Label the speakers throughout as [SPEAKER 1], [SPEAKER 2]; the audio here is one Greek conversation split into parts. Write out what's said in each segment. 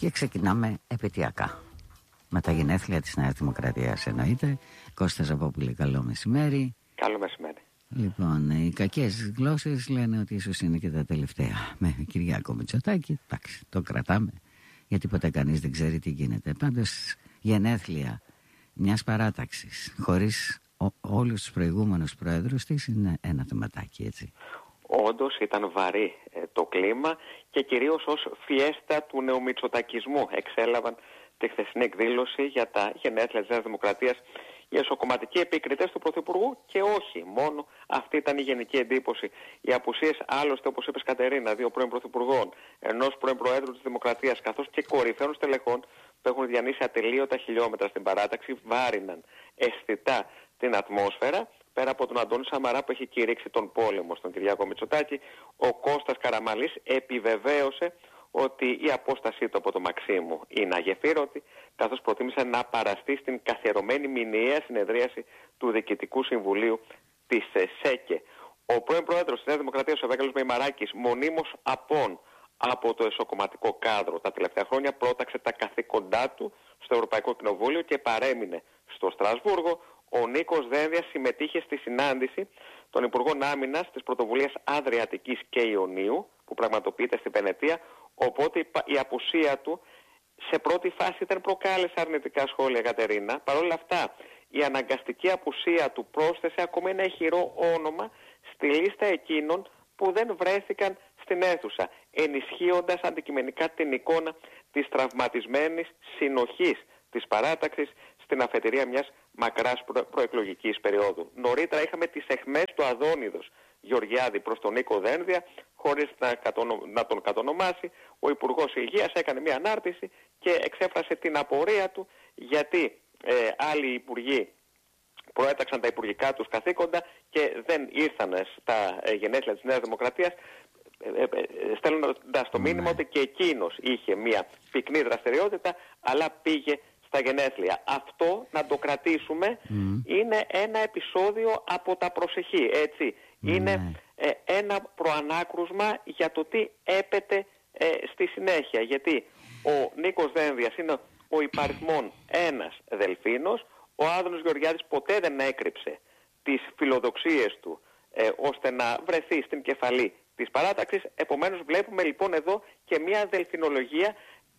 [SPEAKER 1] Και ξεκινάμε επαιτειακά. Με τα γενέθλια της Νέας Δημοκρατίας εννοείται. Κώστας Ζαπόπουλη, καλό μεσημέρι.
[SPEAKER 2] Καλό μεσημέρι.
[SPEAKER 1] Λοιπόν, οι κακές γλώσσες λένε ότι ίσως είναι και τα τελευταία. Με Κυριάκο Μητσοτάκη, εντάξει, το κρατάμε. Γιατί ποτέ κανείς δεν ξέρει τι γίνεται. Πάντως, γενέθλια μιας παράταξης χωρίς όλους τους προηγούμενους πρόεδρους της είναι ένα θεματάκι, έτσι.
[SPEAKER 2] Όντως ήταν βαρύ το κλίμα και κυρίως ως φιέστα του νεομητσοτακισμού εξέλαβαν τη χθεσινή εκδήλωση για τα γενέθλια της Νέας Δημοκρατίας οι εσωκομματικοί επικριτές του Πρωθυπουργού και όχι μόνο. Αυτή ήταν η γενική εντύπωση. Οι απουσίες άλλωστε, όπως είπες Κατερίνα, δύο πρώην Πρωθυπουργών, ενός πρώην Προέδρου της Δημοκρατίας καθώς και κορυφαίων στελεχών που έχουν διανύσει ατελείωτα χιλιόμετρα στην παράταξη βάριναν αισθητά την ατμόσφαιρα. Πέρα από τον Αντώνη Σαμαρά που έχει κηρύξει τον πόλεμο στον Κυριάκο Μητσοτάκη, ο Κώστας Καραμανλής επιβεβαίωσε ότι η απόστασή του από το Μαξίμου είναι αγεφύρωτη, καθώς προτίμησε να παραστεί στην καθιερωμένη μηνιαία συνεδρίαση του Διοικητικού Συμβουλίου της ΣΕΚΕ. Ο πρώην Πρόεδρος της Νέας Δημοκρατίας, ο Ευάγγελος Μεϊμαράκης, μονίμως απόν από το εσωκομματικό κάδρο τα τελευταία χρόνια, πρόταξε τα καθήκοντά του στο Ευρωπαϊκό Κοινοβούλιο και παρέμεινε στο Στρασβούργο. Ο Νίκος Δένδιας συμμετείχε στη συνάντηση των Υπουργών Άμυνας της πρωτοβουλίας Αδριατικής και Ιωνίου που πραγματοποιείται στην Βενετία, οπότε η απουσία του σε πρώτη φάση δεν προκάλεσε αρνητικά σχόλια, Κατερίνα. Παρ' όλα αυτά, η αναγκαστική απουσία του πρόσθεσε ακόμα ένα ηχηρό όνομα στη λίστα εκείνων που δεν βρέθηκαν στην αίθουσα, ενισχύοντας αντικειμενικά την εικόνα της τραυματισμένης συνοχής της παράταξης στην αφετηρία μιας μακράς προεκλογικής περίοδου. Νωρίτερα είχαμε τις αιχμές του Αδόνιδος Γεωργιάδη προς τον Νίκο Δένδια, χωρίς να τον κατονομάσει. Ο Υπουργός Υγείας έκανε μια ανάρτηση και εξέφρασε την απορία του γιατί άλλοι υπουργοί προέταξαν τα υπουργικά τους καθήκοντα και δεν ήρθαν στα γενέθλια της Νέας Δημοκρατίας, στέλνοντας το μήνυμα ότι και εκείνος είχε μια πυκνή δραστηριότητα αλλά πήγε στα γενέθλια. Αυτό, να το κρατήσουμε, είναι ένα επεισόδιο από τα προσεχή, έτσι. Είναι ένα προανάκρουσμα για το τι έπεται στη συνέχεια. Γιατί ο Νίκος Δένδιας είναι ο υπαριθμόν ένας Δελφίνος, ο Άδωνος Γεωργιάδης ποτέ δεν έκρυψε τις φιλοδοξίες του ώστε να βρεθεί στην κεφαλή της παράταξης. Επομένως βλέπουμε λοιπόν εδώ και μια δελφινολογία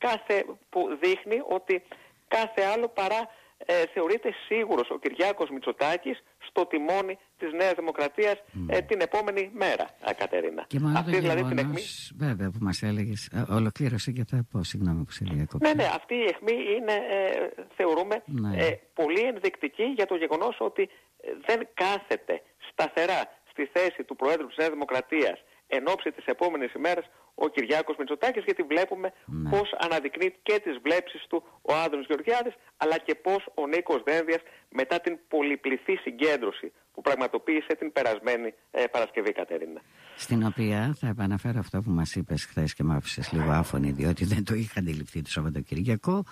[SPEAKER 2] που δείχνει ότι κάθε άλλο παρά θεωρείται σίγουρος ο Κυριάκος Μητσοτάκης στο τιμόνι της Νέας Δημοκρατίας την επόμενη μέρα, Κατερίνα.
[SPEAKER 1] Και μόνο αυτή δηλαδή την αιχμή, βέβαια, που μας έλεγες, ολοκλήρωσε και θα πω, συγγνώμη που σε διακόψα.
[SPEAKER 2] Ναι, αυτή η αιχμή είναι, θεωρούμε, πολύ ενδεικτική για το γεγονός ότι δεν κάθεται σταθερά στη θέση του Προέδρου της Νέας Δημοκρατίας εν ώψη της επόμενης ημέρας ο Κυριάκος Μητσοτάκης, γιατί βλέπουμε πώς αναδεικνύει και τις βλέψεις του ο Άδωνος Γεωργιάδης, αλλά και πώς ο Νίκος Δένδιας μετά την πολυπληθή συγκέντρωση που πραγματοποίησε την περασμένη Παρασκευή, Κατερίνα.
[SPEAKER 1] Στην οποία θα επαναφέρω αυτό που μας είπες χθες και μ' άφησες λίγο άφωνη, διότι δεν το είχα αντιληφθεί το Σαββατοκυριακό.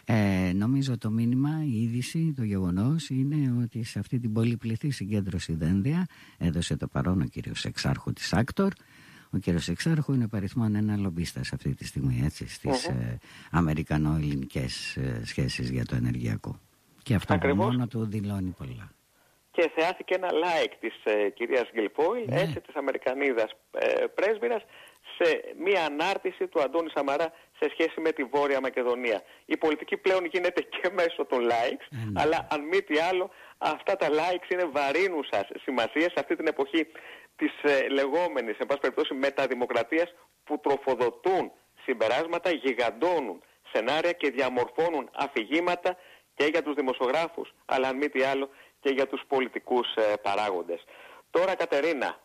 [SPEAKER 1] Νομίζω το μήνυμα, η είδηση, το γεγονός είναι ότι σε αυτή την πολυπληθή συγκέντρωση Δένδια έδωσε το παρόν ο κύριος Εξάρχου της Άκτορ. Ο κύριος Εξάρχου είναι παριθμόν ένα λομπίστας αυτή τη στιγμή, έτσι, στις αμερικανο-ελληνικές σχέσεις για το ενεργειακό. Και αυτό μόνο του δηλώνει πολλά.
[SPEAKER 2] Και θεάθηκε ένα like της κυρίας Γκυλφόιλ, έτσι, της Αμερικανίδας πρέσβυρας, σε μία ανάρτηση του Αντώνη Σαμαρά σε σχέση με τη Βόρεια Μακεδονία. Η πολιτική πλέον γίνεται και μέσω των likes, αλλά αν μη τι άλλο, αυτά τα likes είναι βαρύνουσας σημασίας σε αυτή την εποχή της λεγόμενης, εν πάση περιπτώσει, μεταδημοκρατίας, που τροφοδοτούν συμπεράσματα, γιγαντώνουν σενάρια και διαμορφώνουν αφηγήματα και για τους δημοσιογράφους, αλλά αν μη τι άλλο και για τους πολιτικούς παράγοντες. Τώρα, Κατερίνα,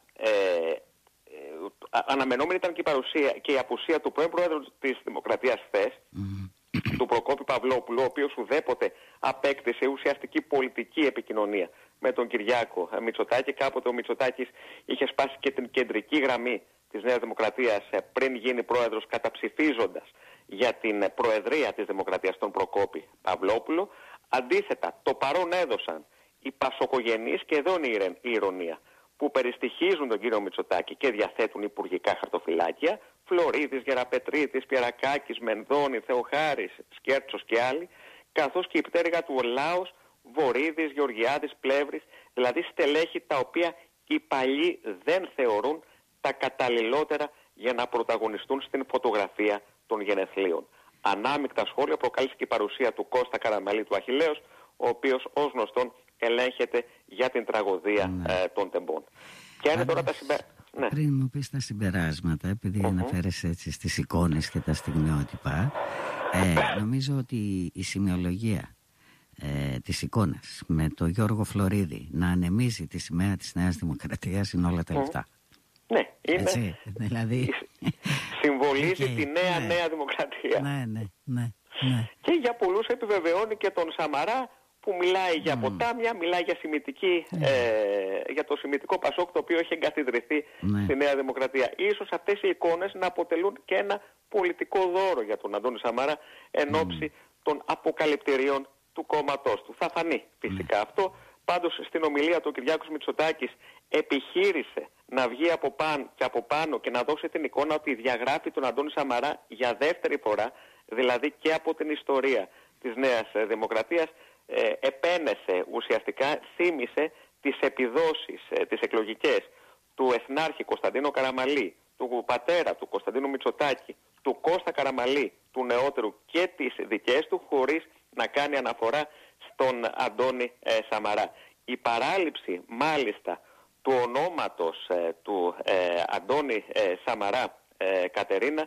[SPEAKER 2] αναμενόμενη ήταν και η απουσία του πρώην Πρόεδρου της Δημοκρατίας χθες, του Προκόπη Παυλόπουλου, ο οποίος ουδέποτε απέκτησε ουσιαστική πολιτική επικοινωνία με τον Κυριάκο Μητσοτάκη. Κάποτε ο Μητσοτάκης είχε σπάσει και την κεντρική γραμμή της Νέας Δημοκρατίας πριν γίνει πρόεδρος, καταψηφίζοντας για την προεδρία της Δημοκρατίας τον Προκόπη Παυλόπουλο. Αντίθετα, το παρόν έδωσαν οι πασοκογενείς, και εδώ είναι η ηρωνία, που περιστοιχίζουν τον κύριο Μητσοτάκη και διαθέτουν υπουργικά χαρτοφυλάκια, Φλωρίδης, Γεραπετρίτης, Πιερακάκης, Μενδώνη, Θεοχάρης, Σκέρτσος και άλλοι, καθώς και η πτέρυγα του Ολάος, Βορίδης, Γεωργιάδης, Πλεύρης, δηλαδή στελέχη τα οποία οι παλιοί δεν θεωρούν τα καταλληλότερα για να πρωταγωνιστούν στην φωτογραφία των γενεθλίων. Ανάμεικτα σχόλια προκάλεσε και η παρουσία του Κώστα Καραμαλή του Αχιλλέως, ο οποίος ως γνωστόν ελέγχεται για την τραγωδία των τεμπών. Ποια είναι τώρα τα συμπεράσματα?
[SPEAKER 1] Πριν μου πεις τα συμπεράσματα, επειδή αναφέρεσαι έτσι στις εικόνες και τα στιγμιότυπα, νομίζω ότι η σημειολογία της εικόνας με τον Γιώργο Φλωρίδη να ανεμίζει τη σημαία της Νέας Δημοκρατίας είναι όλα τα λεφτά.
[SPEAKER 2] Ναι, είναι.
[SPEAKER 1] Έτσι, δηλαδή...
[SPEAKER 2] Συμβολίζει τη Νέα Δημοκρατία.
[SPEAKER 1] Ναι.
[SPEAKER 2] Και για πολλούς επιβεβαιώνει και τον Σαμαρά, που μιλάει για ποτάμια, μιλάει για για το σημιτικό Πασόκ, το οποίο έχει εγκαθιδρυθεί στη Νέα Δημοκρατία. Ίσως αυτές οι εικόνες να αποτελούν και ένα πολιτικό δώρο για τον Αντώνη Σαμαρά εν ώψη των αποκαλυπτηρίων του κόμματός του. Θα φανεί φυσικά αυτό. Πάντως στην ομιλία του ο Κυριάκος Μητσοτάκης επιχείρησε να βγει από πάνω και να δώσει την εικόνα ότι διαγράφει τον Αντώνη Σαμαρά για δεύτερη φορά, δηλαδή και από την ιστορία της Νέας Δημοκρατίας. Επένεσε ουσιαστικά, θύμισε τις επιδόσεις, τις εκλογικές του Εθνάρχη Κωνσταντίνου Καραμαλή, του πατέρα του Κωνσταντίνου Μητσοτάκη, του Κώστα Καραμαλή, του νεότερου, και τις δικές του, χωρίς να κάνει αναφορά στον Αντώνη Σαμαρά. Η παράληψη μάλιστα του ονόματος του Αντώνη Σαμαρά, Κατερίνα,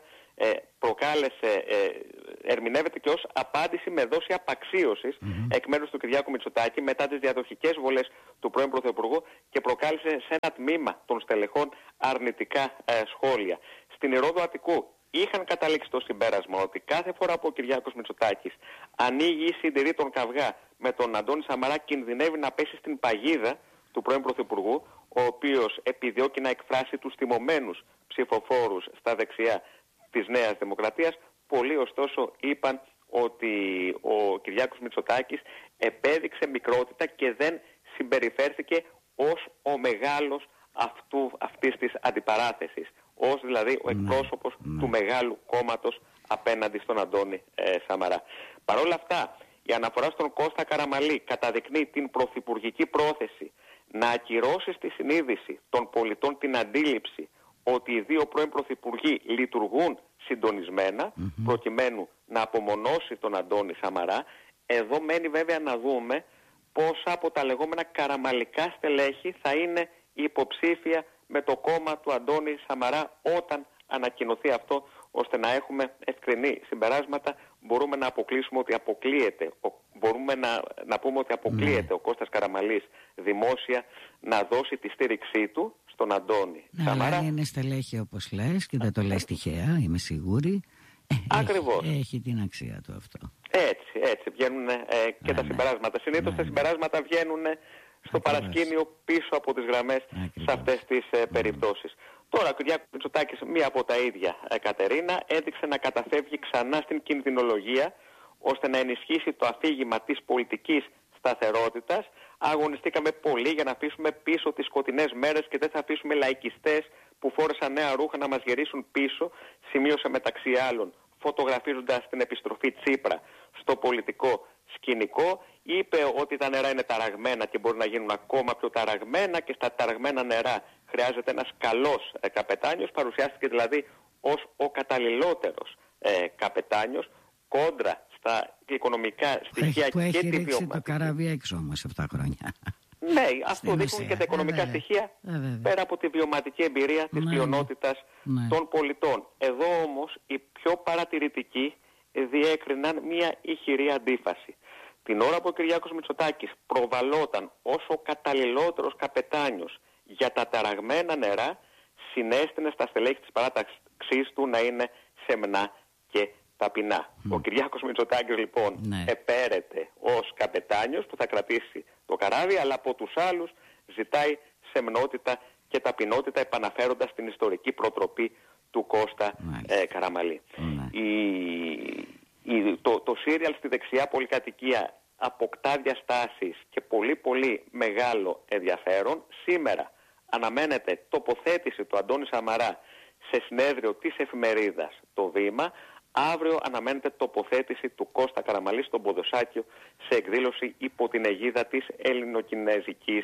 [SPEAKER 2] ερμηνεύεται και ως απάντηση με δόση απαξίωσης εκ μέρους του Κυριάκου Μητσοτάκη μετά τις διαδοχικές βολές του πρώην Πρωθυπουργού και προκάλεσε σε ένα τμήμα των στελεχών αρνητικά σχόλια. Στην Ηρώδο Αττικού είχαν καταλήξει το συμπέρασμα ότι κάθε φορά που ο Κυριάκος Μητσοτάκης ανοίγει ή συντηρεί τον καυγά με τον Αντώνη Σαμαρά, κινδυνεύει να πέσει στην παγίδα του πρώην Πρωθυπουργού, ο οποίος επιδιώκει να εκφράσει τους θυμωμένους ψηφοφόρους στα δεξιά της Νέας Δημοκρατίας. Πολλοί ωστόσο είπαν ότι ο Κυριάκος Μητσοτάκης επέδειξε μικρότητα και δεν συμπεριφέρθηκε ως ο μεγάλος αυτής της αντιπαράθεσης, ως δηλαδή ο εκπρόσωπος του μεγάλου κόμματος απέναντι στον Αντώνη Σαμαρά. Παρ' όλα αυτά, η αναφορά στον Κώστα Καραμαλή καταδεικνύει την πρωθυπουργική πρόθεση να ακυρώσει στη συνείδηση των πολιτών την αντίληψη ότι οι δύο πρώην πρωθυπουργοί λειτουργούν συντονισμένα προκειμένου να απομονώσει τον Αντώνη Σαμαρά. Εδώ μένει βέβαια να δούμε πόσα από τα λεγόμενα καραμαλικά στελέχη θα είναι υποψήφια με το κόμμα του Αντώνη Σαμαρά όταν ανακοινωθεί αυτό, ώστε να έχουμε ευκρινή συμπεράσματα. Μπορούμε να αποκλείσουμε ότι αποκλείεται ο Κώστας Καραμαλής δημόσια να δώσει τη στήριξή του στον Αντώνη Σαμαρά.
[SPEAKER 1] Αλλά είναι στελέχη όπως λες και δεν το λες τυχαία, είμαι σίγουρη.
[SPEAKER 2] Ακριβώς.
[SPEAKER 1] Έχει την αξία του αυτό.
[SPEAKER 2] Έτσι βγαίνουν και τα συμπεράσματα. Συνήθως τα συμπεράσματα βγαίνουν στο παρασκήνιο πίσω από τις γραμμές σε αυτές τις περιπτώσεις. Τώρα ο Κυριάκος Μητσοτάκης, μία από τα ίδια, Κατερίνα, έδειξε να καταφεύγει ξανά στην κινδυνολογία ώστε να ενισχύσει το αφήγημα της πολιτικής σταθερότητας. Αγωνιστήκαμε πολύ για να αφήσουμε πίσω τις σκοτεινές μέρες και δεν θα αφήσουμε λαϊκιστές που φόρεσαν νέα ρούχα να μας γυρίσουν πίσω, σημείωσε μεταξύ άλλων, φωτογραφίζοντας την επιστροφή Τσίπρα στο πολιτικό σκηνικό. Είπε ότι τα νερά είναι ταραγμένα και μπορεί να γίνουν ακόμα πιο ταραγμένα και στα ταραγμένα νερά χρειάζεται ένας καλός καπετάνιος. Παρουσιάστηκε δηλαδή ως ο καταλληλότερος καπετάνιος κόντρα στα οικονομικά στοιχεία
[SPEAKER 1] που
[SPEAKER 2] και
[SPEAKER 1] έχει
[SPEAKER 2] τη
[SPEAKER 1] ρίξει
[SPEAKER 2] βιομηχανία.
[SPEAKER 1] το καράβι έξω όμως 7 χρόνια.
[SPEAKER 2] Ναι, αυτό δείχνουν και τα οικονομικά στοιχεία πέρα από τη βιωματική εμπειρία της πλειονότητας των πολιτών. Εδώ όμως οι πιο παρατηρητικοί διέκριναν μια ηχηρή αντίφαση. Την ώρα που ο Κυριάκος Μητσοτάκης προβαλόταν ως ο καταλληλότερος καπετάνιος για τα ταραγμένα νερά, συνέστηνε στα στελέχη της παράταξής του να είναι σεμνά και ταπεινά. Ο Κυριάκος Μητσοτάκης λοιπόν επέρεται ως καπετάνιος που θα κρατήσει το καράβι, αλλά από τους άλλους ζητάει σεμνότητα και ταπεινότητα, επαναφέροντας την ιστορική προτροπή του Κώστα Καραμαλή. Το σύριαλ στη δεξιά πολυκατοικία αποκτά διαστάσεις και πολύ μεγάλο ενδιαφέρον. Σήμερα αναμένεται τοποθέτηση του Αντώνη Σαμαρά σε συνέδριο της εφημερίδας Το Βήμα. Αύριο αναμένεται τοποθέτηση του Κώστα Καραμαλή στον Ποδοσάκιο σε εκδήλωση υπό την αιγίδα της ελληνοκινέζικης,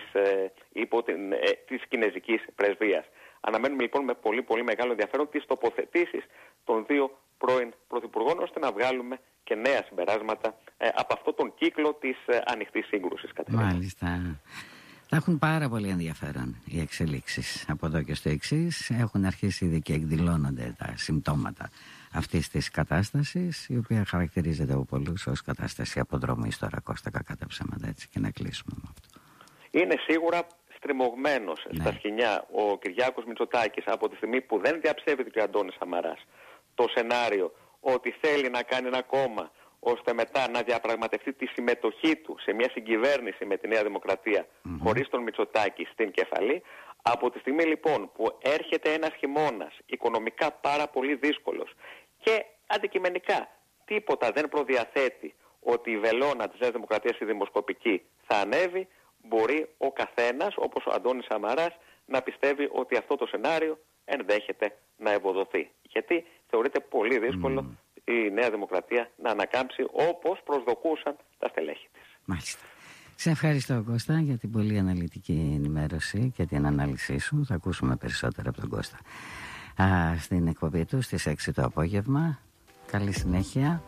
[SPEAKER 2] της κινέζικης πρεσβείας. Αναμένουμε λοιπόν με πολύ πολύ μεγάλο ενδιαφέρον τις τοποθετήσεις των δύο πρώην πρωθυπουργών, ώστε να βγάλουμε και νέα συμπεράσματα από αυτόν τον κύκλο της ανοιχτής σύγκρουσης.
[SPEAKER 1] Μάλιστα. Θα έχουν πάρα πολύ ενδιαφέρον οι εξελίξεις από εδώ και στο εξής. Έχουν αρχίσει ήδη και εκδηλώνονται τα συμπτώματα αυτής της κατάστασης, η οποία χαρακτηρίζεται από πολλούς ως κατάσταση αποδρομής τώρα, Κώστα, κακά τα ψέματα, έτσι, και να κλείσουμε με αυτό.
[SPEAKER 2] Είναι σίγουρα στριμωγμένος στα σκοινιά ο Κυριάκος Μητσοτάκης από τη στιγμή που δεν διαψεύδει και ο Αντώνης Σαμαράς το σενάριο ότι θέλει να κάνει ένα κόμμα ώστε μετά να διαπραγματευτεί τη συμμετοχή του σε μια συγκυβέρνηση με τη Νέα Δημοκρατία χωρίς τον Μητσοτάκη στην κεφαλή. Από τη στιγμή λοιπόν που έρχεται ένας χειμώνας οικονομικά πάρα πολύ δύσκολος και αντικειμενικά τίποτα δεν προδιαθέτει ότι η βελόνα της Νέας Δημοκρατίας, η δημοσκοπική, θα ανέβει, μπορεί ο καθένας, όπως ο Αντώνης Σαμαράς, να πιστεύει ότι αυτό το σενάριο ενδέχεται να ευοδοθεί. Γιατί θεωρείται πολύ δύσκολο η Νέα Δημοκρατία να ανακάμψει όπως προσδοκούσαν τα στελέχη της.
[SPEAKER 1] Μάλιστα. Σε ευχαριστώ, Κώστα, για την πολύ αναλυτική ενημέρωση και την ανάλυση σου. Θα ακούσουμε περισσότερα από τον Κώστα στην εκπομπή του στις 6 το απόγευμα. Καλή συνέχεια.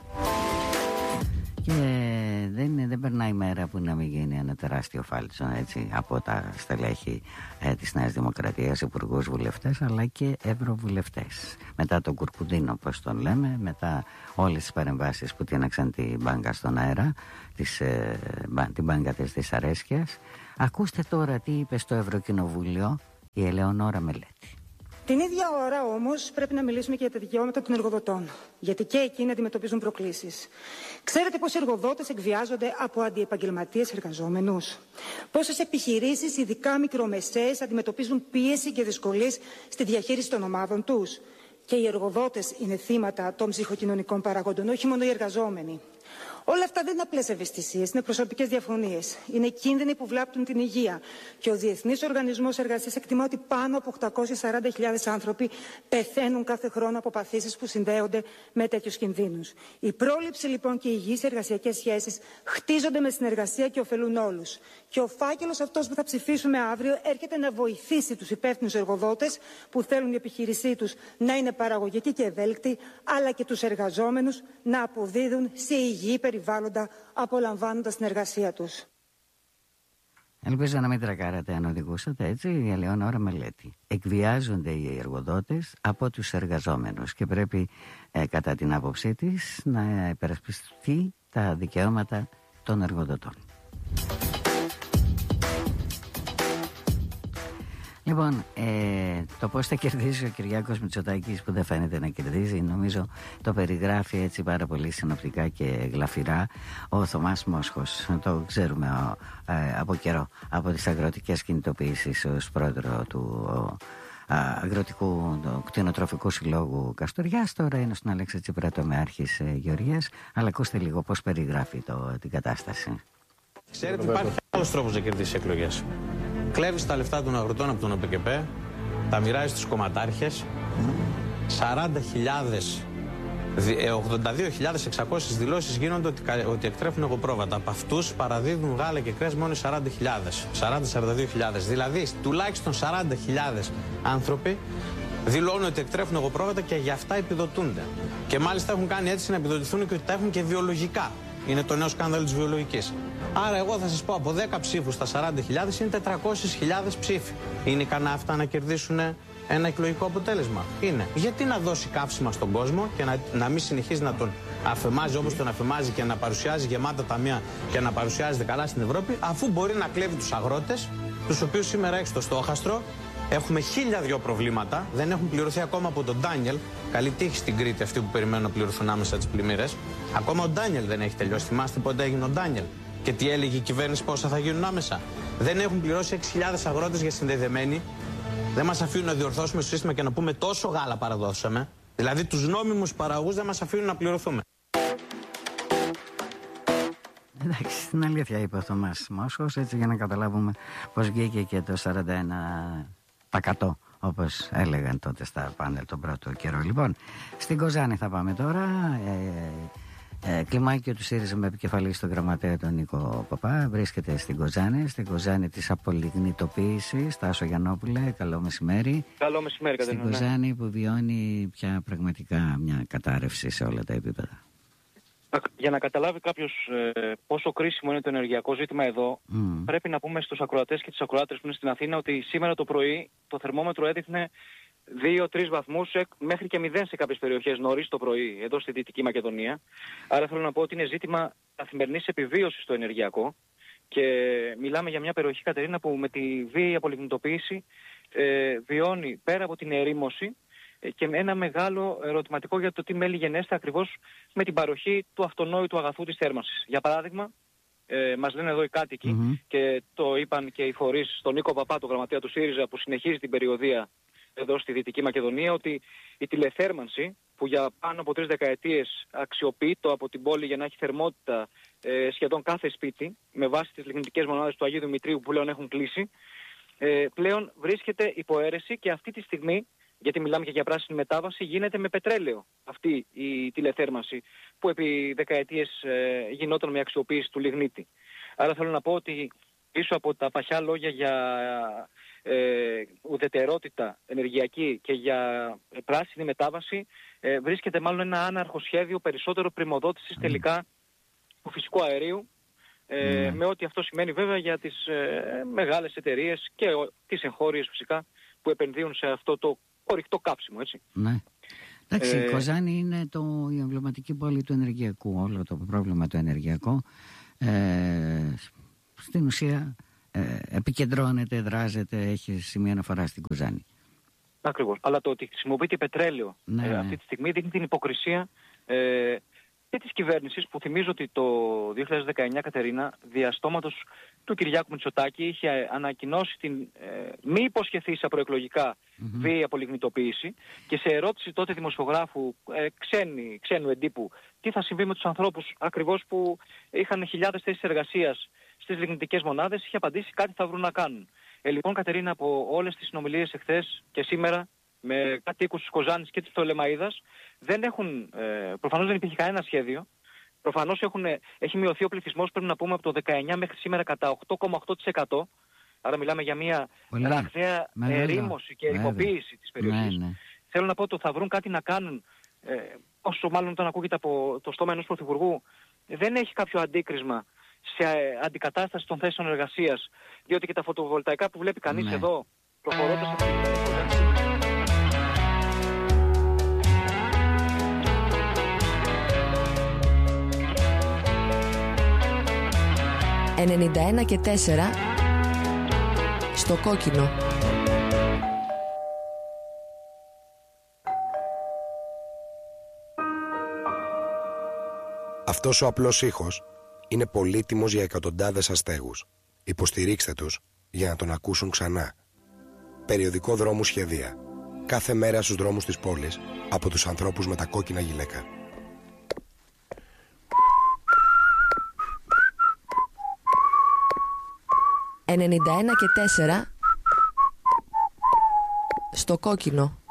[SPEAKER 1] Και δεν περνάει μέρα που να μην γίνει ένα τεράστιο φάλτσο, έτσι, από τα στελέχη της Νέας Δημοκρατίας, υπουργούς, βουλευτές, αλλά και ευρωβουλευτές. Μετά τον Κουρκουντίνο, όπως τον λέμε, μετά όλες τις παρεμβάσεις που τίναξαν την μπάγκα στον αέρα, την μπάγκα της δυσαρέσκειας. Ακούστε τώρα τι είπε στο Ευρωκοινοβούλιο η Ελεονόρα Μελέτη.
[SPEAKER 3] Την ίδια ώρα όμως πρέπει να μιλήσουμε και για τα δικαιώματα των εργοδοτών, γιατί και εκείνοι αντιμετωπίζουν προκλήσεις. Ξέρετε πώς οι εργοδότες εκβιάζονται από αντιεπαγγελματίες εργαζόμενους? Πόσες επιχειρήσεις, ειδικά μικρομεσαίες, αντιμετωπίζουν πίεση και δυσκολίες στη διαχείριση των ομάδων τους? Και οι εργοδότες είναι θύματα των ψυχοκοινωνικών παραγόντων, όχι μόνο οι εργαζόμενοι. Όλα αυτά δεν είναι απλές ευαισθησίες, είναι προσωπικές διαφωνίες. Είναι κίνδυνοι που βλάπτουν την υγεία. Και ο Διεθνής Οργανισμός Εργασίας εκτιμά ότι πάνω από 840.000 άνθρωποι πεθαίνουν κάθε χρόνο από παθήσεις που συνδέονται με τέτοιους κινδύνους. Η πρόληψη λοιπόν και οι υγιείς εργασιακές σχέσεις χτίζονται με συνεργασία και ωφελούν όλους. Και ο φάκελος αυτός που θα ψηφίσουμε αύριο έρχεται να βοηθήσει τους υπεύθυνους εργοδότες που θέλουν η επιχείρησή τους να είναι παραγωγική και ευέλικτη, αλλά και τους εργαζόμενους να αποδίδουν σε υγιή περιβάλλοντα, απολαμβάνοντας την εργασία τους.
[SPEAKER 1] Ελπίζω να μην τρακάρατε αν οδηγούσατε, έτσι. Η Ελεονόρα Μελέτη. Εκβιάζονται οι εργοδότες από τους εργαζόμενους και πρέπει κατά την άποψή της να υπερασπιστεί τα δικαιώματα των εργοδοτών. Λοιπόν, το πώς θα κερδίσει ο Κυριάκος Μητσοτάκης, που δεν φαίνεται να κερδίζει, νομίζω το περιγράφει έτσι πάρα πολύ συνοπτικά και γλαφυρά ο Θωμάς Μόσχος. Το ξέρουμε από καιρό, από τις αγροτικές κινητοποιήσεις ως πρόεδρο του αγροτικού κτηνοτροφικού συλλόγου Καστοριάς. Τώρα είναι στον Αλέξη Τσίπρα τομεάρχης Γεωργίας. Αλλά ακούστε λίγο πώς περιγράφει την κατάσταση.
[SPEAKER 4] Ξέρετε, υπάρχει άλλος τρόπος να κερδίσει εκλογές. Κλέβεις τα λεφτά των αγροτών από τον ΟΠΕΚΕΠΕ, τα μοιράζεις στους κομματάρχες, 82.600 δηλώσεις γίνονται ότι εκτρέφουν εγωπρόβατα. Από αυτούς παραδίδουν γάλα και κρέας μόνο 40.000. Δηλαδή, τουλάχιστον 40.000 άνθρωποι δηλώνουν ότι εκτρέφουν εγωπρόβατα και για αυτά επιδοτούνται. Και μάλιστα έχουν κάνει έτσι να επιδοτηθούν και ότι τα έχουν και βιολογικά. Είναι το νέο σκάνδαλο της βιολογικής. Άρα εγώ θα σας πω, από 10 ψήφους στα 40.000 είναι 400.000 ψήφοι. Είναι ικανά αυτά να κερδίσουν ένα εκλογικό αποτέλεσμα? Είναι. Γιατί να δώσει καύσιμα στον κόσμο και να μην συνεχίζει να τον αφεμάζει όπως τον αφεμάζει και να παρουσιάζει γεμάτα ταμεία και να παρουσιάζεται καλά στην Ευρώπη, αφού μπορεί να κλέβει τους αγρότες, τους οποίους σήμερα έχει στο στόχαστρο. Έχουμε 1002 προβλήματα, δεν έχουν πληρωθεί ακόμα από τον Ντάνιελ. Καλή τύχη στην Κρήτη αυτοί που περιμένουν να πληρωθούν άμεσα τις πλημμύρες. Ακόμα ο Ντάνιελ δεν έχει τελειώσει. Θυμάστε πότε έγινε ο Ντάνιελ και τι έλεγε η κυβέρνηση, πόσα θα γίνουν άμεσα? Δεν έχουν πληρώσει 6.000 αγρότες για συνδεδεμένοι. Δεν μας αφήνουν να διορθώσουμε το σύστημα και να πούμε τόσο γάλα παραδώσαμε. Δηλαδή τους νόμιμους παραγωγούς δεν μας αφήνουν να πληρωθούμε.
[SPEAKER 1] Εντάξει, την αλήθεια είπε ο Θωμάς Μόσχος, έτσι, για να καταλάβουμε πώς βγήκε και το 41 πακατό, όπως έλεγαν τότε στα πάνελ τον πρώτο καιρό. Λοιπόν, στην Κοζάνη θα πάμε τώρα. Κλιμάκιο του ΣΥΡΙΖΑ με επικεφαλή στον γραμματέα τον Νίκο Παπά βρίσκεται στην Κοζάνη της απολιγνητοποίησης. Τάσο Γιαννόπουλε, καλό μεσημέρι.
[SPEAKER 5] Καλό μεσημέρι, Κατερίνα.
[SPEAKER 1] Στην Κοζάνη που βιώνει πια πραγματικά μια κατάρρευση σε όλα τα επίπεδα.
[SPEAKER 5] Για να καταλάβει κάποιος πόσο κρίσιμο είναι το ενεργειακό ζήτημα εδώ, πρέπει να πούμε στους ακροατές και τις ακροάτρες που είναι στην Αθήνα ότι σήμερα το πρωί το θερμόμετρο έδειχνε 2-3 βαθμούς μέχρι και 0 σε κάποιες περιοχές νωρίς το πρωί, εδώ στη Δυτική Μακεδονία. Άρα θέλω να πω ότι είναι ζήτημα καθημερινής επιβίωσης στο ενεργειακό και μιλάμε για μια περιοχή, Κατερίνα, που με τη βίαιη απολιγνητοποίηση βιώνει πέρα από την ερήμωση και με ένα μεγάλο ερωτηματικό για το τι μέλη γενέστε ακριβώς με την παροχή του αυτονόητου αγαθού της θέρμανσης. Για παράδειγμα, μας λένε εδώ οι κάτοικοι και το είπαν και οι φορείς στον Νίκο Παπά, το γραμματέα του ΣΥΡΙΖΑ, που συνεχίζει την περιοδεία εδώ στη Δυτική Μακεδονία, ότι η τηλεθέρμανση που για πάνω από 3 δεκαετίες αξιοποιείται από την πόλη για να έχει θερμότητα σχεδόν κάθε σπίτι, με βάση τις λιγνητικές μονάδες του Αγίου Δημητρίου που πλέον έχουν κλείσει, πλέον βρίσκεται υπό αίρεση και αυτή τη στιγμή, γιατί μιλάμε και για πράσινη μετάβαση, γίνεται με πετρέλαιο αυτή η τηλεθέρμανση που επί δεκαετίες γινόταν με αξιοποίηση του λιγνίτη. Άρα θέλω να πω ότι πίσω από τα παχιά λόγια για ουδετερότητα ενεργειακή και για πράσινη μετάβαση βρίσκεται μάλλον ένα άναρχο σχέδιο περισσότερο πρημοδότησης τελικά του φυσικού αερίου, με ό,τι αυτό σημαίνει βέβαια για τις μεγάλες εταιρείες και τις εγχώριες φυσικά που επενδύουν σε αυτό το ορυκτό κάψιμο, έτσι.
[SPEAKER 1] Ναι. Εντάξει, η Κοζάνη είναι η εμβληματική πόλη του ενεργειακού. Όλο το πρόβλημα το ενεργειακό στην ουσία επικεντρώνεται, δράζεται, έχει σημεία αναφορά στην Κοζάνη.
[SPEAKER 5] Ακριβώς. Αλλά το ότι χρησιμοποιείται πετρέλαιο αυτή τη στιγμή δείχνει την υποκρισία και της κυβέρνησης, που θυμίζω ότι το 2019, Κατερίνα, διαστόματος του Κυριάκου Μητσοτάκη είχε ανακοινώσει την μη υποσχεθήσα προεκλογικά βίαιη απολιγνητοποίηση, και σε ερώτηση τότε δημοσιογράφου ξένου εντύπου τι θα συμβεί με τους ανθρώπους ακριβώς που είχαν χιλιάδες θέσεις εργασίας στις λιγνητικές μονάδες, είχε απαντήσει κάτι θα βρουν να κάνουν. Λοιπόν, Κατερίνα, από όλες τις συνομιλίες εχθές και σήμερα με κατοίκους της Κοζάνης και της Πτολεμαΐδας, προφανώς δεν υπήρχε κανένα σχέδιο. Προφανώς έχει μειωθεί ο πληθυσμός, πρέπει να πούμε, από το 19 μέχρι σήμερα κατά 8,8%. Άρα μιλάμε για μια ραγδαία ερήμωση και ερημοποίηση της περιοχής. Ναι. Θέλω να πω ότι θα βρουν κάτι να κάνουν, όσο μάλλον όταν ακούγεται από το στόμα ενός πρωθυπουργού, δεν έχει κάποιο αντίκρισμα σε αντικατάσταση των θέσεων εργασίας, διότι και τα φωτοβολταϊκά που βλέπει κανείς εδώ, προχωρώντας από την
[SPEAKER 6] 91,4 στο κόκκινο.
[SPEAKER 7] Αυτός ο απλός ήχος είναι πολύτιμος για εκατοντάδες αστέγους. Υποστηρίξτε τους για να τον ακούσουν ξανά. Περιοδικό Δρόμου Σχεδία. Κάθε μέρα στους δρόμους της πόλης από τους ανθρώπους με τα κόκκινα γυλαίκα. «91,4 στο κόκκινο».